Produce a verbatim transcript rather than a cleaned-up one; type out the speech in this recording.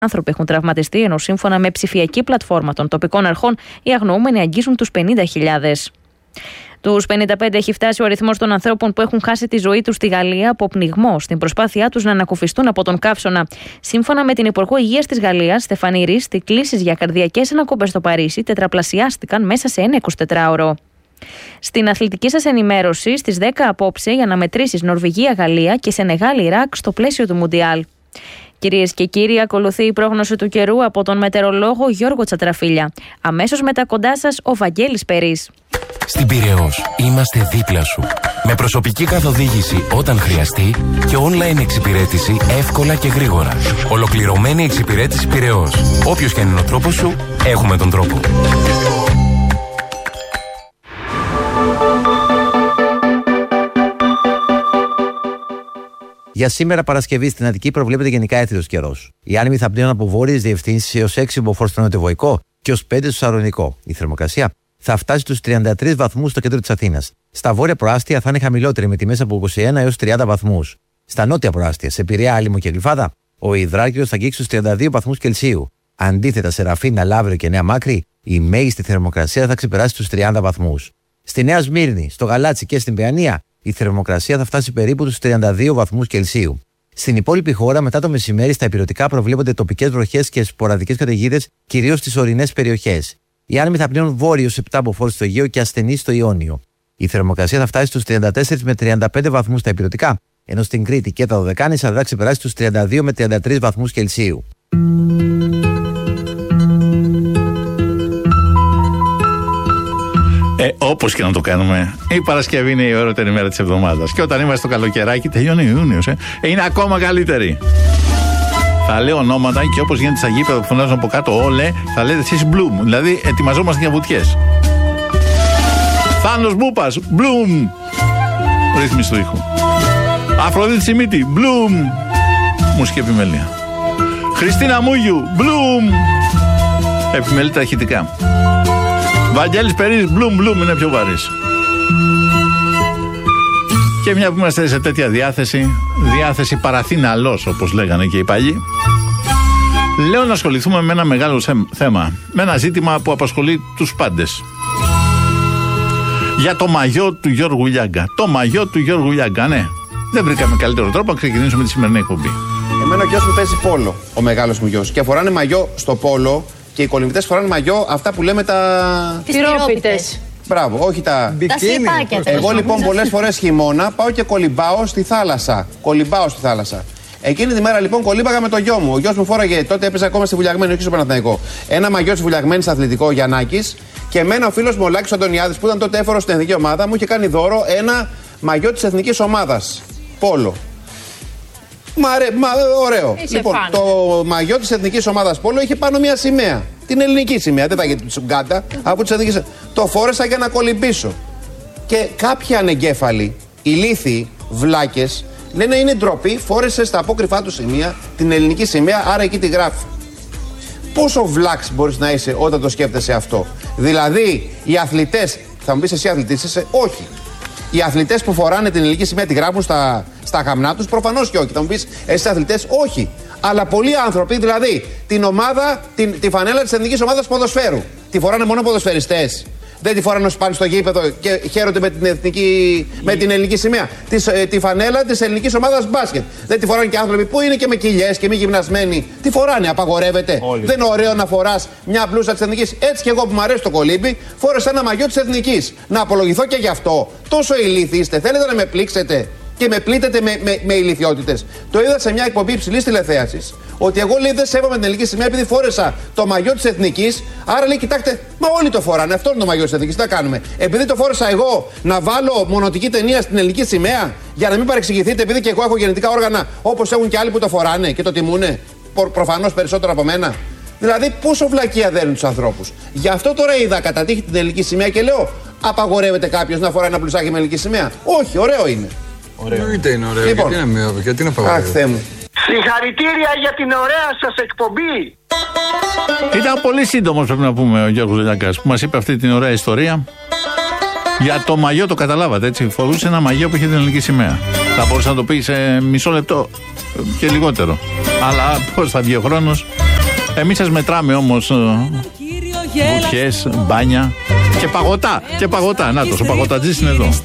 άνθρωποι έχουν τραυματιστεί, ενώ σύμφωνα με ψηφιακή πλατφόρμα των τοπικών αρχών, οι αγνοούμενοι αγγίζουν τους πενήντα χιλιάδες. Τους πενήντα πέντε έχει φτάσει ο αριθμός των ανθρώπων που έχουν χάσει τη ζωή τους στη Γαλλία από πνιγμό στην προσπάθειά τους να ανακουφιστούν από τον καύσωνα. Σύμφωνα με την Υπουργό Υγείας της Γαλλίας, Στεφανή Ρίς, οι κλήσεις για καρδιακές ανακοπές στο Παρίσι τετραπλασιάστηκαν μέσα σε ένα εικοσιτετράωρο. Στην αθλητική σας ενημέρωση, στις δέκα απόψε, οι αναμετρήσεις Νορβηγία-Γαλλία και Σενεγάλη-Ιράκ στο πλαίσιο του Μουντιάλ. Κυρίες και κύριοι, ακολουθεί η πρόγνωση του καιρού από τον μετεωρολόγο Γιώργο Τσατραφίλια. Αμέσως μετά κοντά σας ο Βαγγέλης Περής. Στην Πειραιώς είμαστε δίπλα σου. Με προσωπική καθοδήγηση όταν χρειαστεί και online εξυπηρέτηση εύκολα και γρήγορα. Ολοκληρωμένη εξυπηρέτηση Πειραιώς. Όποιος και είναι ο τρόπος σου, έχουμε τον τρόπο. Για σήμερα Παρασκευή στην Αττική προβλέπεται γενικά έθριος καιρός. Οι άνεμοι θα πλέουν από βόρειες διευθύνσεις έως έξι μποφόρ στο νοτιοβοϊκό και ως πέντε στο σαρονικό. Η θερμοκρασία θα φτάσει στους τριάντα τρεις βαθμούς στο κέντρο της Αθήνας. Στα βόρεια προάστια θα είναι χαμηλότερη με τιμές από είκοσι ένα έως τριάντα βαθμούς. Στα νότια προάστια, σε Πειραιά, Άλυμο και Γλυφάδα, ο υδράργυρος θα αγγίξει στους τριάντα δύο βαθμούς Κελσίου. Αντίθετα, σε Ραφίνα, Λαύριο και Νέα Μάκρη, η μέγιστη θερμοκρασία θα ξεπεράσει τους τριάντα βαθμούς. Στη Νέα Σμύρνη, στο Γαλάτσι και στην Παιανία, η θερμοκρασία θα φτάσει περίπου τους τριάντα δύο βαθμούς Κελσίου. Στην υπόλοιπη χώρα, μετά το μεσημέρι, στα ηπειρωτικά προβλέπονται τοπικές βροχές και σποραδικές καταιγίδες, κυρίως στις ορεινές περιοχές. Οι άνεμοι θα πλέουν βόρειος επτά μποφόρ στο Αιγαίο και ασθενείς στο Ιόνιο. Η θερμοκρασία θα φτάσει στους τριάντα τέσσερα με τριάντα πέντε βαθμούς στα ηπειρωτικά, ενώ στην Κρήτη και τα Δωδεκάνησα θα ξεπεράσει τους τριάντα δύο με τριάντα τρεις βαθμούς Κελσίου. Ε, όπως και να το κάνουμε, η Παρασκευή είναι η ωραιότερη μέρα της εβδομάδας. Και όταν είμαστε στο καλοκαιράκι, τελειώνει ο Ιούνιος, ε, είναι ακόμα καλύτερη. Θα λέω ονόματα και όπως γίνεται στα γήπεδα που φωνάζουν από κάτω όλε, θα λέτε εσείς Bloom. Δηλαδή, ετοιμαζόμαστε για βουτιές. Θάνος Μπούπας, Bloom. Ρύθμιση του ήχου. Αφροδίτη Σιμίτη, Bloom. Μουσική επιμέλεια. Χριστίνα Μούγιου, Bloom. Επιμέλεια τα ηχητικά. Βαγγέλης Περής, Bloom, Bloom είναι πιο βαρύς. Και μια που είμαστε σε τέτοια διάθεση, διάθεση παραθύναλος όπως λέγανε και οι παλιοί, λέω να ασχοληθούμε με ένα μεγάλο θέμα, με ένα ζήτημα που απασχολεί τους πάντες. Για το μαγιό του Γιώργου Λιάγκα. Το μαγιό του Γιώργου Λιάγκα, ναι. Δεν βρήκαμε καλύτερο τρόπο να ξεκινήσουμε τη σημερινή εκπομπή. Εμένα ο γιος μου παίζει πόλο, ο μεγάλος μου γιος. Και φοράνε μαγιό στο πόλο και οι κολυμβητές φοράνε μαγιό αυτά που λέμε τα... Τις τυρόπιτες. Μπράβο, όχι τα... Τα σλιπάκια. Εγώ λοιπόν πολλές φορές χειμώνα πάω και κολυμπάω στη θάλασσα. Κολυμπάω στη θάλασσα. Εκείνη τη μέρα λοιπόν κολύμπαγα με το γιο μου. Ο γιος μου φόραγε, τότε έπαιζε ακόμα στη Βουλιαγμένη, όχι στο Παναθηναϊκό. Ένα μαγιό στη Βουλιαγμένη αθλητικό Γιαννάκης. Και εμένα ο φίλος μου ο Λάκης Αντωνιάδης, που ήταν τότε έφορος στην εθνική ομάδα, μου είχε κάνει δώρο ένα μαγιό της εθνικής ομάδας. Πόλο. Μα, ρε, μα ωραίο. Είσαι λοιπόν, φάνε. το μαγιό της εθνικής ομάδας Πόλο είχε πάνω μια σημαία. Την ελληνική σημαία. Δεν θα γίνει την Σουγκάντα. Από τις εθνικές. Το φόρεσα για να κολυμπήσω. Και κάποιοι ανεγκέφαλοι, ηλίθιοι, βλάκες, λένε είναι ντροπή, φόρεσε στα απόκρυφά του σημεία την ελληνική σημαία, άρα εκεί τη γράφει. Πόσο βλάξ μπορείς να είσαι όταν το σκέφτεσαι αυτό? Δηλαδή, οι αθλητές, θα μου πεις εσύ αθλητής είσαι, όχι. Οι αθλητές που φοράνε την ελληνική σημαία τη γράφουν στα, στα γαμνά τους, προφανώς και όχι. Θα μου πεις εσείς αθλητές, όχι. Αλλά πολλοί άνθρωποι, δηλαδή, την ομάδα, την, τη φανέλα της εθνικής ομάδας ποδοσφαίρου, τη φοράνε μόνο ποδοσφαιριστές. Δεν τη φοράνε όσοι πάνε στο γήπεδο και χαίρονται με την, εθνική, με την ελληνική σημαία. Της, ε, τη φανέλα της ελληνικής ομάδας μπάσκετ. Δεν τη φοράνε και άνθρωποι που είναι και με κοιλιές και μη γυμνασμένοι. Τη φοράνε, απαγορεύεται. Όλοι. Δεν είναι ωραίο να φοράς μια μπλούζα της εθνικής. Έτσι κι εγώ που μου αρέσει το κολύμπι, φόρεσα ένα μαγιό της εθνικής. Να απολογηθώ και γι' αυτό. Τόσο ηλίθιοι είστε. Θέλετε να με πλήξετε και με πλήττετε με, με, με ηλιθιότητες. Το είδα σε μια εκπομπή υψηλής τηλεθέασης. Ότι εγώ λέει δεν σέβομαι την ελληνική σημαία επειδή φόρεσα το μαγιό της εθνικής. Άρα λέει κοιτάξτε, μα όλοι το φοράνε. Αυτό είναι το μαγιό της εθνικής. Τι θα κάνουμε? Επειδή το φόρεσα εγώ να βάλω μονοτική ταινία στην ελληνική σημαία, για να μην παρεξηγηθείτε, επειδή και εγώ έχω γεννητικά όργανα όπως έχουν και άλλοι που το φοράνε και το τιμούνε. Προ, προφανώς περισσότερο από μένα. Δηλαδή, πόσο βλακεία δένουν τους ανθρώπους. Γι' αυτό τώρα είδα κατά τύχη την ελληνική σημαία και λέω, απαγορεύεται κάποιος να φοράει ένα μπλουζάκι με ελληνική σημαία? Όχι, ωραίο είναι. Ωραίο. Είτε είναι ωραίο, Λοιπόν. γιατί να μην, γιατί να απαγορεύεται? Αχ, Θεέ μου. Συγχαρητήρια για την ωραία σας εκπομπή. Ήταν πολύ σύντομος, πρέπει να πούμε, ο Γιώργος Λιάγκας που μας είπε αυτή την ωραία ιστορία. Για το μαγιό το καταλάβατε, έτσι. Φορούσε ένα μαγιό που είχε την ελληνική σημαία. Θα μπορούσε να το πει σε μισό λεπτό και λιγότερο. Αλλά πώς θα βγει ο χρόνος. Εμείς σας μετράμε όμως βουτιές, μπάνια και παγωτά. Και παγωτά. Να το, ο παγωτατζής είναι εδώ.